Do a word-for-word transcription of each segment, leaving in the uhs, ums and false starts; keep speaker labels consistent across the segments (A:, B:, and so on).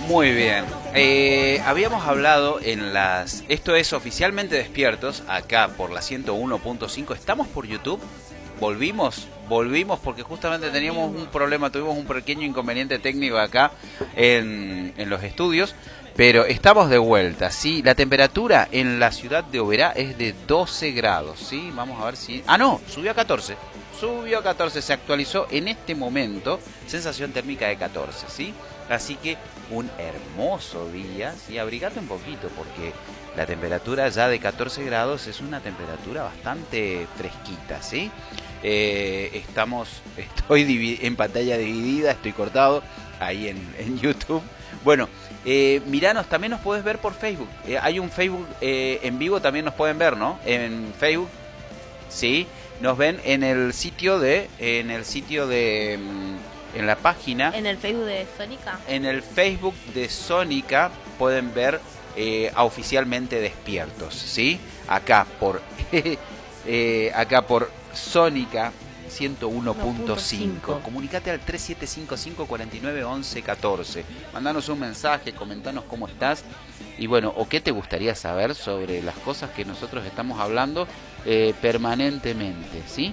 A: Muy bien. Eh, habíamos hablado en las... Esto es Oficialmente Despiertos, acá por la ciento uno punto cinco. ¿Estamos por YouTube? ¿Volvimos? Volvimos porque justamente teníamos un problema, tuvimos un pequeño inconveniente técnico acá en, en los estudios, pero estamos de vuelta, ¿sí? La temperatura en la ciudad de Oberá es de doce grados, ¿sí? Vamos a ver si... Ah, no, subió a catorce. Subió a catorce, se actualizó en este momento, sensación térmica de catorce, ¿sí? Así que un hermoso día, ¿sí? Abrigate un poquito porque la temperatura ya de catorce grados es una temperatura bastante fresquita, ¿sí? Eh, estamos, estoy en pantalla dividida, estoy cortado ahí en, en YouTube. Bueno, eh, miranos, también nos puedes ver por Facebook. Eh, hay un Facebook eh, en vivo, también nos pueden ver, ¿no? En Facebook, sí, nos ven en el sitio de, en el sitio de, en la página.
B: En el Facebook de Sónica.
A: En el Facebook de Sónica pueden ver eh, a Oficialmente Despiertos, ¿sí? Acá por, eh, acá por Sónica ciento uno punto cinco. Comunicate al tres siete cinco cinco cuatro nueve once catorce. Mandanos un mensaje, comentanos cómo estás y bueno, o qué te gustaría saber sobre las cosas que nosotros estamos hablando eh, permanentemente, ¿sí?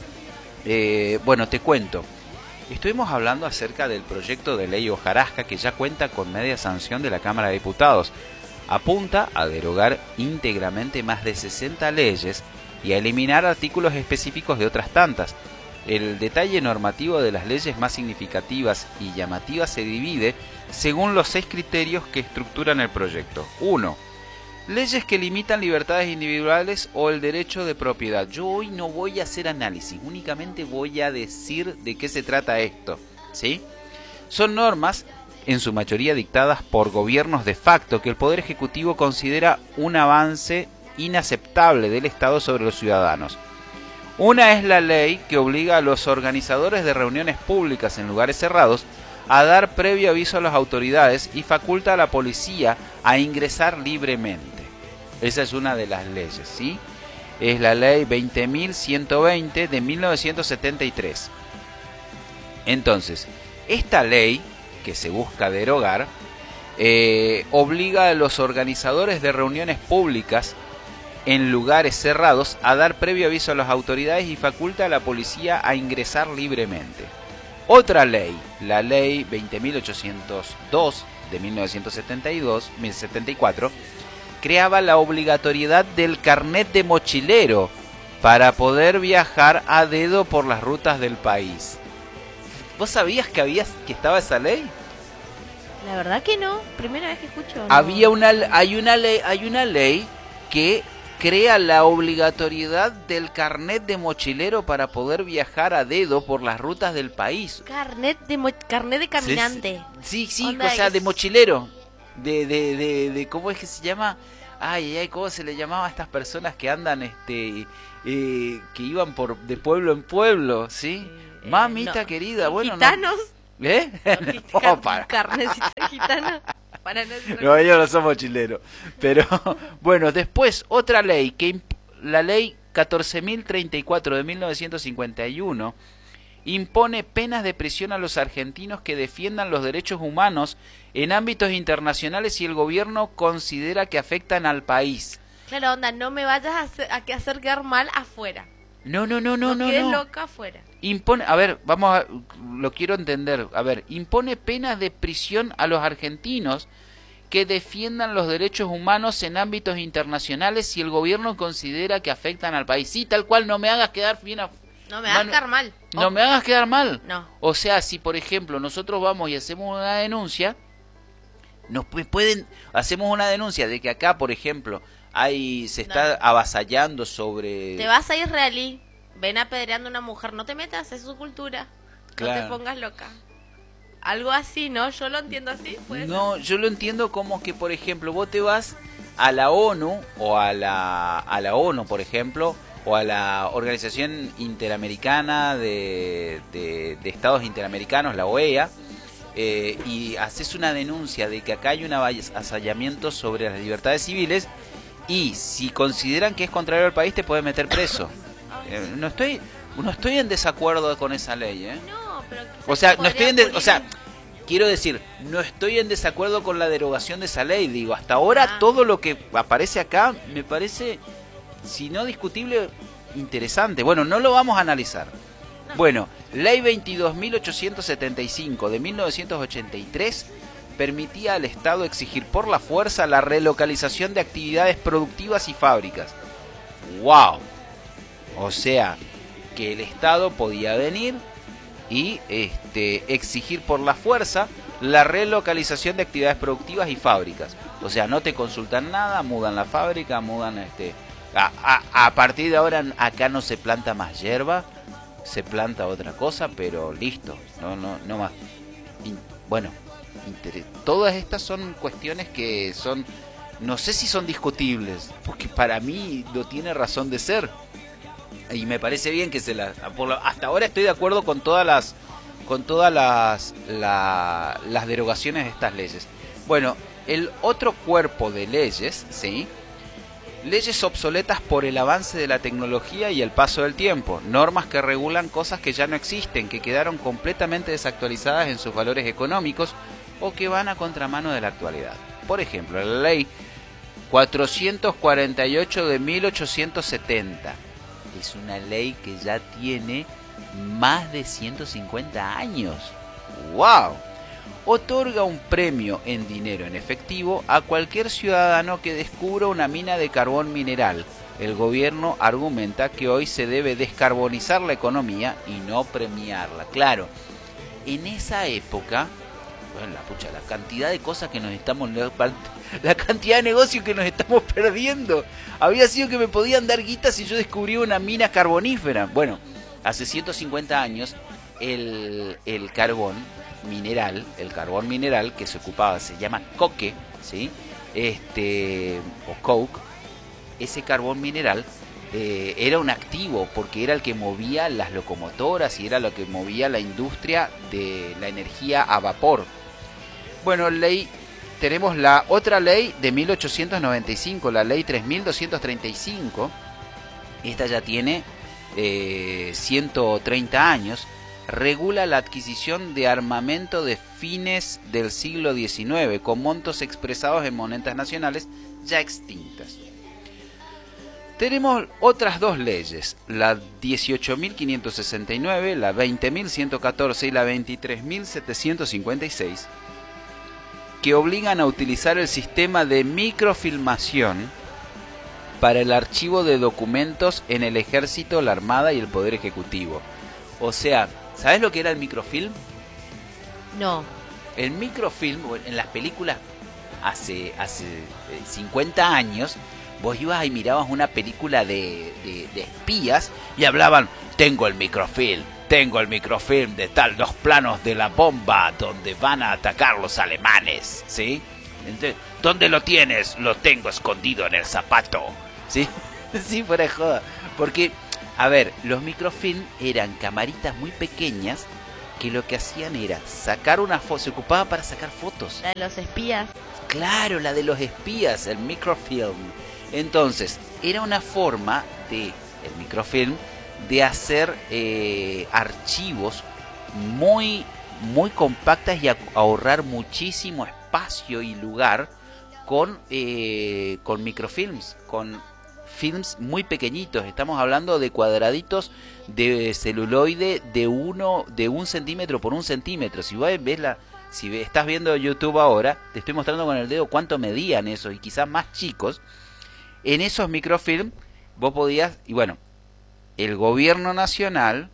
A: Eh, bueno, te cuento. Estuvimos hablando acerca del proyecto de ley Hojarasca que ya cuenta con media sanción de la Cámara de Diputados. Apunta a derogar íntegramente más de sesenta leyes y a eliminar artículos específicos de otras tantas. El detalle normativo de las leyes más significativas y llamativas se divide según los seis criterios que estructuran el proyecto. uno. Leyes que limitan libertades individuales o el derecho de propiedad. Yo hoy no voy a hacer análisis, únicamente voy a decir de qué se trata esto, ¿sí? Son normas, en su mayoría dictadas por gobiernos de facto, que el Poder Ejecutivo considera un avance inaceptable del Estado sobre los ciudadanos. Una es la ley que obliga a los organizadores de reuniones públicas en lugares cerrados a dar previo aviso a las autoridades y faculta a la policía a ingresar libremente. Esa es una de las leyes, ¿sí? Es la ley veinte mil ciento veinte de mil novecientos setenta y tres. Entonces, esta ley que se busca derogar eh, obliga a los organizadores de reuniones públicas en lugares cerrados a dar previo aviso a las autoridades y faculta a la policía a ingresar libremente. Otra ley, la ley veinte mil ochocientos dos de mil novecientos setenta y cuatro, creaba la obligatoriedad del carnet de mochilero para poder viajar a dedo por las rutas del país. ¿Vos sabías que había, que estaba esa ley?
B: La verdad que no, primera vez que escucho. No.
A: Había una, hay una ley, hay una ley que crea la obligatoriedad del carnet de mochilero para poder viajar a dedo por las rutas del país.
B: Carnet de mo carnet de caminante.
A: Sí, sí, sí, o sea, de mochilero. De, de, de, de, ¿cómo es que se llama? Ay, ay, ¿cómo se le llamaba a estas personas que andan, este, eh, que iban por de pueblo en pueblo, ¿sí? Eh, Mamita no. querida, bueno,
B: ¿Gitanos?
A: ¿no? ¿Eh?
B: No, no, para. Carnecita gitana. Para no,
A: no, ellos no son mochileros. Pero, bueno, después, otra ley, que la ley catorce mil treinta y cuatro de mil novecientos cincuenta y uno impone penas de prisión a los argentinos que defiendan los derechos humanos en ámbitos internacionales si el gobierno considera que afectan al país.
B: Claro, onda, no me vayas a hacer, a hacer quedar mal afuera.
A: No, no, no, no, no.
B: No quedes
A: no.
B: loca afuera.
A: Impone, a ver, vamos a, lo quiero entender. A ver, impone penas de prisión a los argentinos que defiendan los derechos humanos en ámbitos internacionales si el gobierno considera que afectan al país. Sí, tal cual, no me hagas quedar bien a...
B: No me hagas quedar mal.
A: No
B: oh.
A: me hagas quedar mal.
B: No.
A: O sea, si por ejemplo nosotros vamos y hacemos una denuncia, nos pueden, hacemos una denuncia de que acá, por ejemplo, hay se está no. avasallando sobre...
B: Te vas a israelí, ven apedreando a una mujer, no te metas, es su cultura. Claro. No te pongas loca. Algo así, ¿no? Yo lo entiendo así. ¿Puede
A: no,
B: ser?
A: Yo lo entiendo como que, por ejemplo, vos te vas a la ONU o a la a la ONU, por ejemplo, o a la Organización Interamericana de, de, de Estados Interamericanos, la O E A, eh, y haces una denuncia de que acá hay un avasallamiento sobre las libertades civiles y si consideran que es contrario al país te pueden meter preso. eh, no estoy no estoy en desacuerdo con esa ley, ¿eh?
B: No, pero
A: o sea, no estoy en de, o sea, quiero decir, no estoy en desacuerdo con la derogación de esa ley, digo, hasta ahora
B: Ah.
A: todo lo que aparece acá me parece, si no discutible, interesante. Bueno, no lo vamos a analizar.
B: No.
A: Bueno, ley veintidós mil ochocientos setenta y cinco de mil novecientos ochenta y tres permitía al Estado exigir por la fuerza la relocalización de actividades productivas y fábricas. ¡Wow! O sea, que el Estado podía venir y este, exigir por la fuerza la relocalización de actividades productivas y fábricas. O sea, no te consultan nada, mudan la fábrica, mudan este... A, a, a partir de ahora acá no se planta más hierba, se planta otra cosa, pero listo, no, no, no más. In, bueno, inter, todas estas son cuestiones que son, no sé si son discutibles, porque para mí no tiene razón de ser. Y me parece bien que se las, por lo, hasta ahora estoy de acuerdo con todas las, con todas las, la, las derogaciones de estas leyes. Bueno, el otro cuerpo de leyes, ¿sí? Leyes obsoletas por el avance de la tecnología y el paso del tiempo. Normas que regulan cosas que ya no existen, que quedaron completamente desactualizadas en sus valores económicos o que van a contramano de la actualidad. Por ejemplo, la ley cuatrocientos cuarenta y ocho de mil ochocientos setenta. Es una ley que ya tiene más de ciento cincuenta años. ¡Wow! Otorga un premio en dinero en efectivo a cualquier ciudadano que descubra una mina de carbón mineral. El gobierno argumenta que hoy se debe descarbonizar la economía y no premiarla. Claro, en esa época, bueno, la pucha, la cantidad de cosas que nos estamos, la cantidad de negocios que nos estamos perdiendo. Había sido que me podían dar guitas si yo descubría una mina carbonífera. Bueno, hace ciento cincuenta años el, el carbón mineral, el carbón mineral que se ocupaba, se llama coque, ¿sí? Este, o coke, ese carbón mineral eh, era un activo porque era el que movía las locomotoras y era lo que movía la industria de la energía a vapor. Bueno, ley, tenemos la otra ley de mil ochocientos noventa y cinco, la ley tres mil doscientos treinta y cinco. Esta ya tiene eh, ciento treinta años. Regula la adquisición de armamento de fines del siglo diecinueve con montos expresados en monedas nacionales ya extintas. Tenemos otras dos leyes, la dieciocho mil quinientos sesenta y nueve, la veinte mil ciento catorce y la veintitrés mil setecientos cincuenta y seis, que obligan a utilizar el sistema de microfilmación para el archivo de documentos en el Ejército, la Armada y el Poder Ejecutivo. O sea, ¿sabes lo que era el microfilm?
B: No.
A: El microfilm, en las películas hace, hace cincuenta años, vos ibas y mirabas una película de, de, de espías y hablaban, tengo el microfilm, tengo el microfilm de tal, dos planos de la bomba donde van a atacar los alemanes, ¿sí? Entonces, ¿dónde lo tienes? Lo tengo escondido en el zapato, ¿sí? Sí, fuera de joda. Porque, a ver, los microfilm eran camaritas muy pequeñas que lo que hacían era sacar una foto, se ocupaba para sacar fotos.
B: La de los espías.
A: Claro, la de los espías, el microfilm. Entonces, era una forma de, el microfilm, de hacer eh, archivos muy, muy compactas y a, ahorrar muchísimo espacio y lugar con, eh, con microfilms, con films muy pequeñitos. Estamos hablando de cuadraditos de celuloide de uno, de un centímetro por un centímetro. Si vos ves la, si estás viendo YouTube ahora, te estoy mostrando con el dedo cuánto medían esos y quizás más chicos. En esos microfilm vos podías, y bueno, el gobierno nacional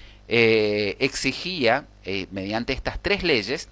A: eh, exigía, eh, mediante estas tres leyes,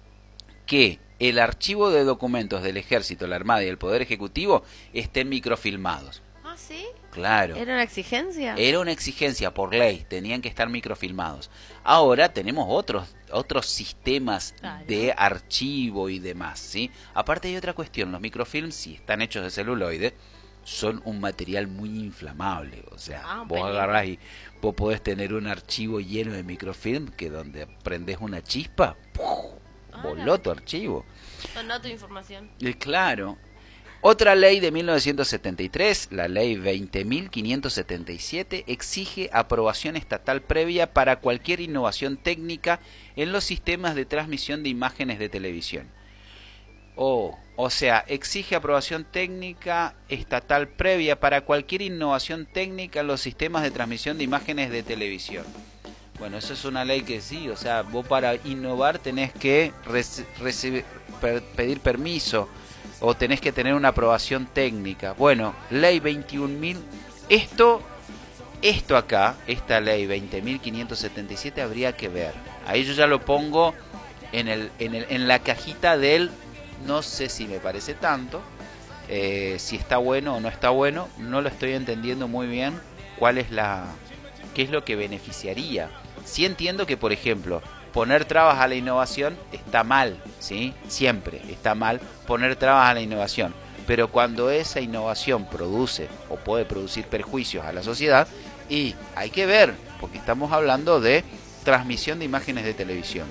A: que el archivo de documentos del Ejército, la Armada y el Poder Ejecutivo estén microfilmados.
B: ¿Ah, sí?
A: Claro.
B: ¿Era una exigencia?
A: Era una exigencia por ley, tenían que estar microfilmados. Ahora tenemos otros otros sistemas claro. de archivo y demás, ¿sí? Aparte hay otra cuestión, los microfilms, si están hechos de celuloide, son un material muy inflamable, o sea, ah, vos agarrás y vos podés tener un archivo lleno de microfilm que donde prendés una chispa, ¡puf! Voló tu archivo.
B: Sonó tu información.
A: Y claro, Otra ley de mil novecientos setenta y tres, la ley veinte mil quinientos setenta y siete, exige aprobación estatal previa para cualquier innovación técnica en los sistemas de transmisión de imágenes de televisión. Oh, o sea, exige aprobación técnica estatal previa para cualquier innovación técnica en los sistemas de transmisión de imágenes de televisión. Bueno, eso es una ley que sí, o sea, vos para innovar tenés que recibir, per, pedir permiso o tenés que tener una aprobación técnica. Bueno, ley veintiún mil, esto, esto acá, esta ley veinte mil quinientos setenta y siete habría que ver. Ahí yo ya lo pongo en, el, en, el, en la cajita del no sé si me parece tanto, eh, si está bueno o no está bueno, no lo estoy entendiendo muy bien cuál es la, qué es lo que beneficiaría. Sí entiendo que, por ejemplo, poner trabas a la innovación está mal, ¿sí? Siempre está mal poner trabas a la innovación, pero cuando esa innovación produce o puede producir perjuicios a la sociedad, y hay que ver, porque estamos hablando de transmisión de imágenes de televisión.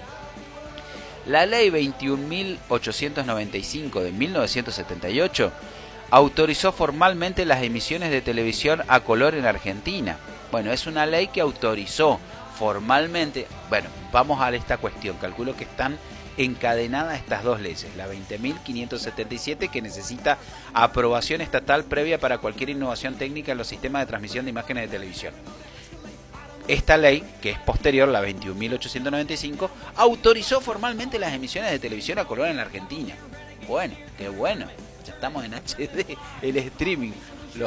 A: La ley veintiún mil ochocientos noventa y cinco de mil novecientos setenta y ocho autorizó formalmente las emisiones de televisión a color en Argentina. Bueno, es una ley que autorizó formalmente. Bueno, vamos a esta cuestión. Calculo que están encadenadas estas dos leyes. La veinte mil quinientos setenta y siete, que necesita aprobación estatal previa para cualquier innovación técnica en los sistemas de transmisión de imágenes de televisión. Esta ley, que es posterior, la veintiún mil ochocientos noventa y cinco, autorizó formalmente las emisiones de televisión a color en la Argentina. Bueno, qué bueno. Ya estamos en H D, el streaming. Lo...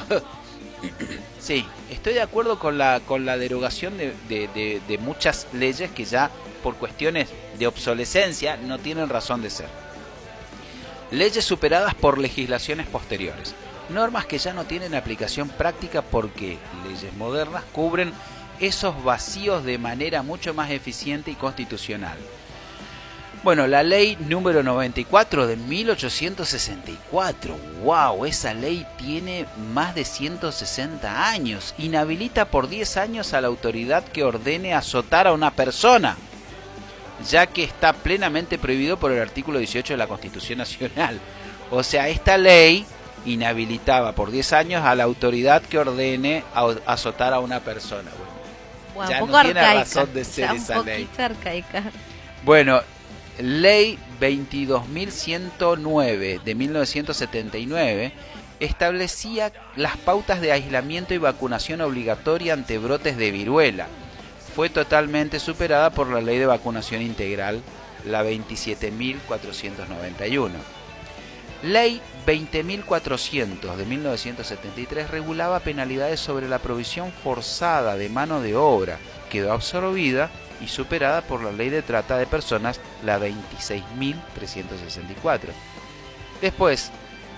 A: Sí, estoy de acuerdo con la con la derogación de, de, de, de muchas leyes que ya por cuestiones de obsolescencia no tienen razón de ser. Leyes superadas por legislaciones posteriores. Normas que ya no tienen aplicación práctica porque leyes modernas cubren esos vacíos de manera mucho más eficiente y constitucional. Bueno, la ley número noventa y cuatro de mil ochocientos sesenta y cuatro, wow, esa ley tiene más de ciento sesenta años, inhabilita por diez años a la autoridad que ordene azotar a una persona, ya que está plenamente prohibido por el artículo dieciocho de la Constitución Nacional. O sea, esta ley inhabilitaba por diez años a la autoridad que ordene azotar a una persona. Bueno,
B: bueno,
A: ya
B: un poco
A: no tiene
B: arcaica,
A: razón de ser esa
B: un
A: ley.
B: Arcaica.
A: Bueno, ley veintidós mil ciento nueve de mil novecientos setenta y nueve establecía las pautas de aislamiento y vacunación obligatoria ante brotes de viruela. Fue totalmente superada por la ley de vacunación integral, la veintisiete mil cuatrocientos noventa y uno. Ley veinte mil cuatrocientos de mil novecientos setenta y tres regulaba penalidades sobre la provisión forzada de mano de obra. Quedó absorbida y superada por la ley de trata de personas, la veintiséis mil trescientos sesenta y cuatro. Después,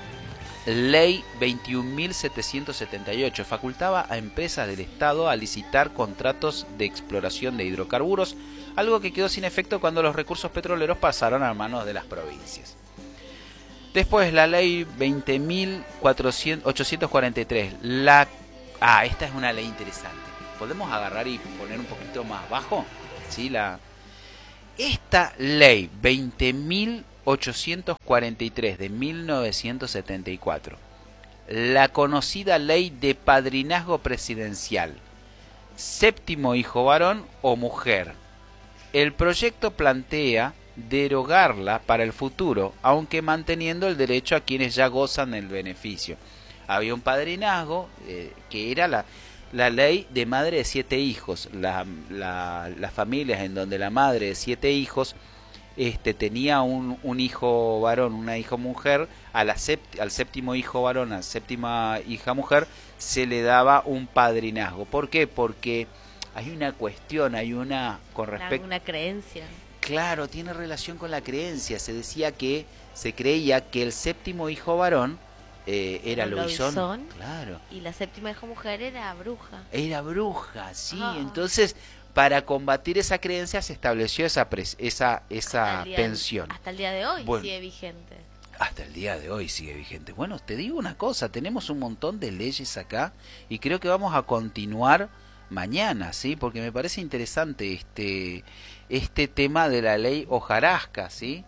A: ley veintiún mil setecientos setenta y ocho facultaba a empresas del Estado a licitar contratos de exploración de hidrocarburos, algo que quedó sin efecto cuando los recursos petroleros pasaron a manos de las provincias. Después, la ley veinte mil ochocientos cuarenta y tres. La... Ah, esta es una ley interesante. ¿Podemos agarrar y poner un poquito más bajo? ¿Sí? La... Esta ley veinte mil ochocientos cuarenta y tres de mil novecientos setenta y cuatro, la conocida ley de padrinazgo presidencial, séptimo hijo varón o mujer. El proyecto plantea derogarla para el futuro, aunque manteniendo el derecho a quienes ya gozan del beneficio. Había un padrinazgo eh, que era la, la ley de madre de siete hijos, la, la, las familias en donde la madre de siete hijos este, tenía un, un hijo varón, una hija mujer, a la sept, al séptimo hijo varón, a la séptima hija mujer, se le daba un padrinazgo. ¿Por qué? Porque hay una cuestión, hay una con respecto...
B: Una creencia.
A: Claro, tiene relación con la creencia. Se decía que, se creía que el séptimo hijo varón eh, era Loizón. Claro.
B: Y la séptima hija mujer era bruja.
A: Era bruja, sí. Oh. Entonces, para combatir esa creencia se estableció esa pres esa esa hasta pensión.
B: De, hasta el día de hoy
A: bueno,
B: sigue vigente.
A: Hasta el día de hoy sigue vigente. Bueno, te digo una cosa, tenemos un montón de leyes acá y creo que vamos a continuar mañana, ¿sí? Porque me parece interesante este este tema de la ley hojarasca, ¿sí?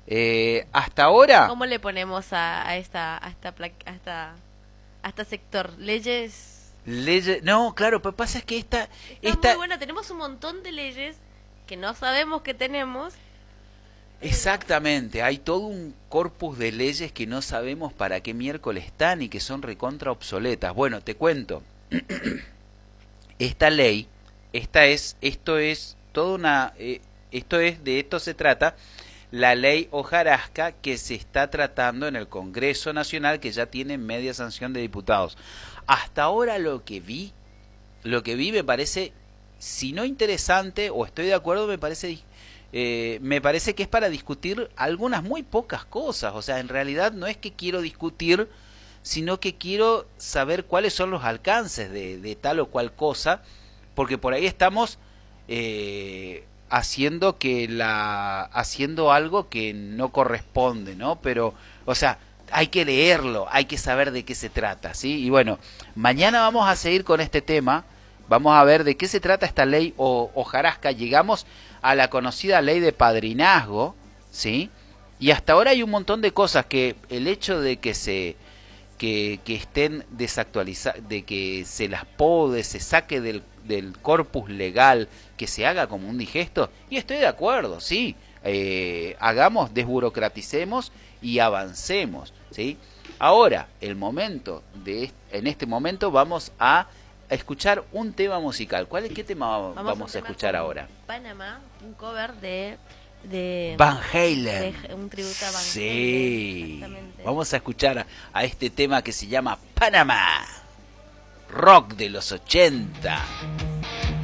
A: Eh, hasta ahora...
B: ¿Cómo le ponemos a, a esta a esta, pla- a esta a este sector? Leyes...
A: Leyes... No, claro, pero pasa es que esta...
B: Está
A: esta...
B: muy bueno, tenemos un montón de leyes que no sabemos que tenemos.
A: Exactamente, hay todo un corpus de leyes que no sabemos para qué miércoles están y que son recontra obsoletas. Bueno, te cuento. Esta ley, esta es, esto es toda una, eh, esto es, de esto se trata, la ley hojarasca que se está tratando en el Congreso Nacional, que ya tiene media sanción de diputados. Hasta ahora lo que vi, lo que vi me parece, si no interesante, o estoy de acuerdo, me parece, eh, me parece que es para discutir algunas muy pocas cosas. O sea, en realidad no es que quiero discutir, sino que quiero saber cuáles son los alcances de, de tal o cual cosa, porque por ahí estamos eh, haciendo que la haciendo algo que no corresponde, ¿no? Pero, o sea, hay que leerlo, hay que saber de qué se trata, ¿sí? Y bueno, mañana vamos a seguir con este tema, vamos a ver de qué se trata esta ley o hojarasca. Llegamos a la conocida ley de padrinazgo, ¿sí? Y hasta ahora hay un montón de cosas que el hecho de que se Que, que estén desactualizadas, de que se las pode, se saque del, del corpus legal, que se haga como un digesto, y estoy de acuerdo, sí, eh, hagamos, desburocraticemos y avancemos, ¿sí? Ahora, el momento, de en este momento vamos a escuchar un tema musical. ¿Cuál es, qué tema vamos, vamos a, a escuchar ahora?
B: Panamá, un cover de... de
A: Van Halen,
B: de, un tributo a Van
A: sí.
B: Halen,
A: Vamos a escuchar a, a este tema que se llama Panamá, rock de los ochenta.